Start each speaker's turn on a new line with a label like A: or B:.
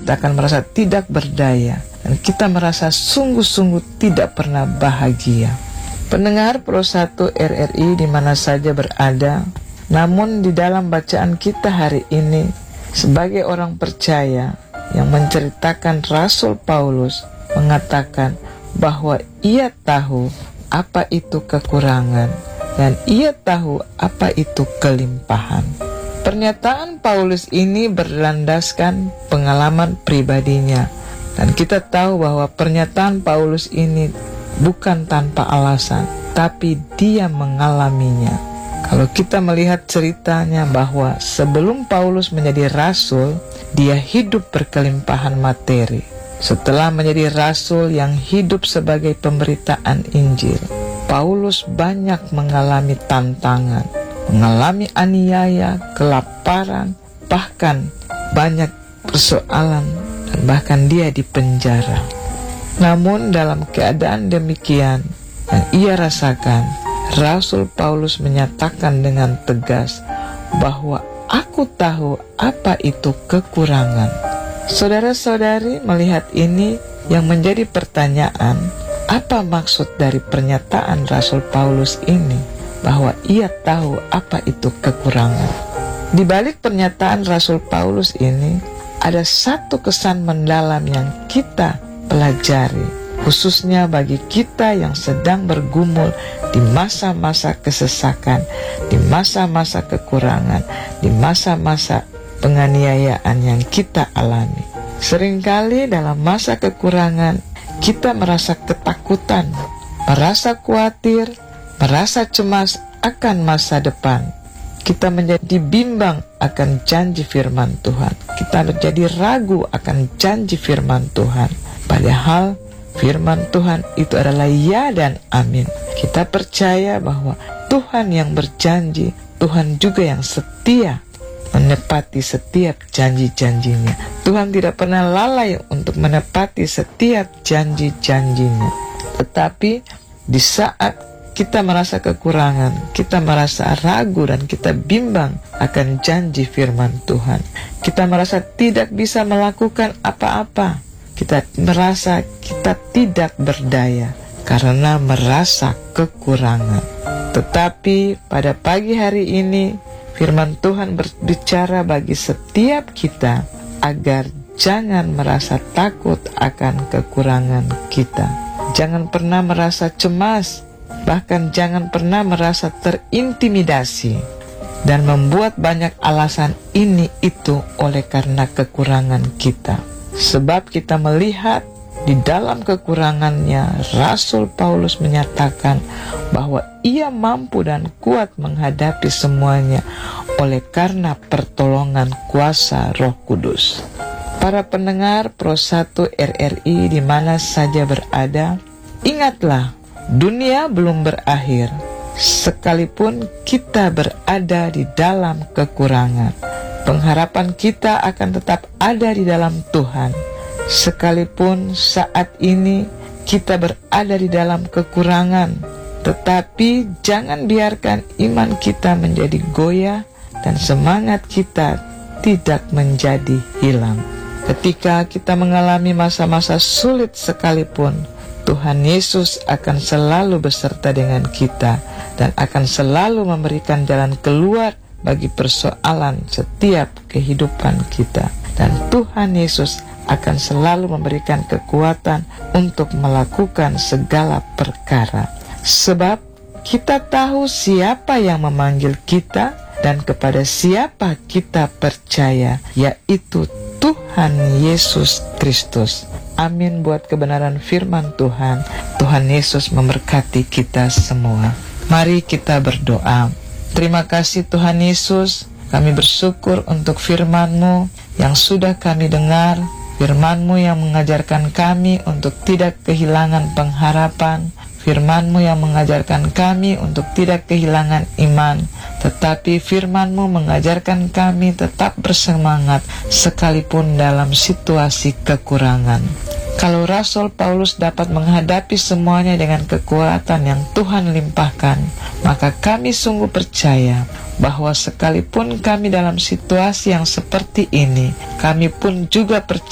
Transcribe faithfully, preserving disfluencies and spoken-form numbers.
A: kita akan merasa tidak berdaya, dan kita merasa sungguh-sungguh tidak pernah bahagia. Pendengar Pro satu R R I di mana saja berada, namun di dalam bacaan kita hari ini, sebagai orang percaya yang menceritakan Rasul Paulus mengatakan bahwa ia tahu apa itu kekurangan dan ia tahu apa itu kelimpahan. Pernyataan Paulus ini berlandaskan pengalaman pribadinya, dan kita tahu bahwa pernyataan Paulus ini bukan tanpa alasan, tapi dia mengalaminya. Kalau kita melihat ceritanya bahwa sebelum Paulus menjadi rasul, dia hidup berkelimpahan materi. Setelah menjadi rasul yang hidup sebagai pemberitaan Injil, Paulus banyak mengalami tantangan, mengalami aniaya, kelaparan, bahkan banyak persoalan, dan bahkan dia dipenjara. Namun dalam keadaan demikian yang ia rasakan, Rasul Paulus menyatakan dengan tegas bahwa aku tahu apa itu kekurangan. Saudara-saudari melihat ini yang menjadi pertanyaan, apa maksud dari pernyataan Rasul Paulus ini? Bahwa ia tahu apa itu kekurangan. Di balik pernyataan Rasul Paulus ini, ada satu kesan mendalam yang kita pelajari, khususnya bagi kita yang sedang bergumul di masa-masa kesesakan, di masa-masa kekurangan, di masa-masa penganiayaan yang kita alami. Seringkali dalam masa kekurangan, kita merasa ketakutan, merasa khawatir, merasa cemas akan masa depan. Kita menjadi bimbang akan janji firman Tuhan. Kita menjadi ragu akan janji firman Tuhan. Padahal firman Tuhan itu adalah ya dan amin. Kita percaya bahwa Tuhan yang berjanji, Tuhan juga yang setia menepati setiap janji-janjinya. Tuhan tidak pernah lalai untuk menepati setiap janji-janjinya. Tetapi di saat kita merasa kekurangan, kita merasa ragu, dan kita bimbang akan janji firman Tuhan, kita merasa tidak bisa melakukan apa-apa, kita merasa kita tidak berdaya karena merasa kekurangan. Tetapi pada pagi hari ini firman Tuhan berbicara bagi setiap kita agar jangan merasa takut akan kekurangan kita. Jangan pernah merasa cemas, bahkan jangan pernah merasa terintimidasi dan membuat banyak alasan ini itu oleh karena kekurangan kita. Sebab kita melihat di dalam kekurangannya, Rasul Paulus menyatakan bahwa ia mampu dan kuat menghadapi semuanya oleh karena pertolongan kuasa Roh Kudus. Para pendengar Pro satu R R I di mana saja berada, ingatlah, dunia belum berakhir, sekalipun kita berada di dalam kekurangan. Pengharapan kita akan tetap ada di dalam Tuhan. Sekalipun saat ini kita berada di dalam kekurangan, tetapi jangan biarkan iman kita menjadi goyah dan semangat kita tidak menjadi hilang. Ketika kita mengalami masa-masa sulit sekalipun, Tuhan Yesus akan selalu beserta dengan kita dan akan selalu memberikan jalan keluar bagi persoalan setiap kehidupan kita. Dan Tuhan Yesus akan selalu memberikan kekuatan untuk melakukan segala perkara. Sebab kita tahu siapa yang memanggil kita dan kepada siapa kita percaya, yaitu Tuhan Yesus Kristus. Amin buat kebenaran firman Tuhan. Tuhan Yesus memberkati kita semua. Mari kita berdoa. Terima kasih Tuhan Yesus, kami bersyukur untuk firman-Mu yang sudah kami dengar, firman-Mu yang mengajarkan kami untuk tidak kehilangan pengharapan, firman-Mu yang mengajarkan kami untuk tidak kehilangan iman, tetapi firman-Mu mengajarkan kami tetap bersemangat sekalipun dalam situasi kekurangan. Kalau Rasul Paulus dapat menghadapi semuanya dengan kekuatan yang Tuhan limpahkan, maka kami sungguh percaya bahwa sekalipun kami dalam situasi yang seperti ini, kami pun juga percaya